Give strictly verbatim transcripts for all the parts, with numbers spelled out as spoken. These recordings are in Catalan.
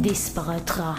disparaîtra.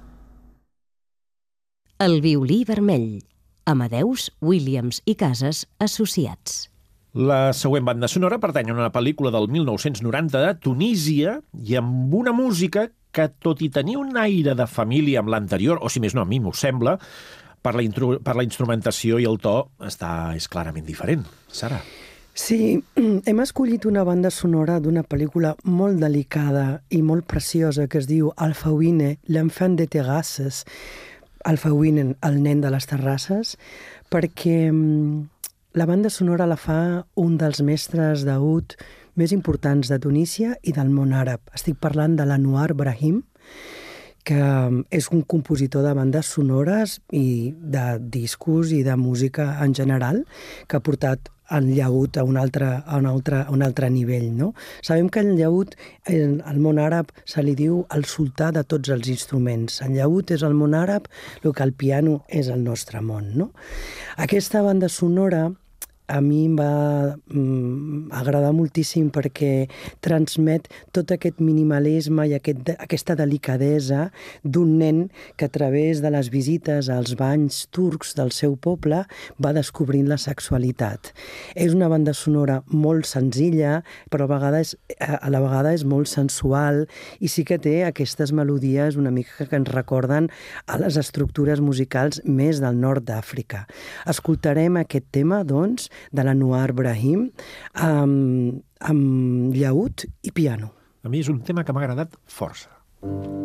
El violí vermell. Amadeus, Williams i Casas associats. La següent banda sonora pertany a una pel·lícula del mil nou-cents noranta de Tunísia i amb una música que, tot i tenir un aire de família amb l'anterior, o si més no, a mi m'ho sembla, per la, intru- per la instrumentació i el to, està, és clarament diferent. Sara? Sí, hem escollit una banda sonora d'una pel·lícula molt delicada i molt preciosa que es diu Alfawine, l'enfant de terrasses, Alfawine, el nen de les terrasses, perquè la banda sonora la fa un dels mestres d'oud més importants de Tunísia i del món àrab. Estic parlant de l'Anouar Brahim, que és un compositor de bandes sonores i de discos i de música en general, que ha portat el llaüt a un altre, a un altre, a un altre nivell, no? Sabem que el llaüt, al món àrab, se li diu el sultà de tots els instruments. El llaüt és el món àrab, el que el piano és el nostre món, no? Aquesta banda sonora a mi em va mm, agradar moltíssim perquè transmet tot aquest minimalisme i aquest, aquesta delicadesa d'un nen que a través de les visites als banys turcs del seu poble va descobrint la sexualitat. És una banda sonora molt senzilla, però a, vegades, a la vegada és molt sensual i sí que té aquestes melodies una mica que ens recorden a les estructures musicals més del nord d'Àfrica. Escoltarem aquest tema, doncs, de l'Anouar Brahim amb, amb llaüt i piano. A mi és un tema que m'ha agradat força.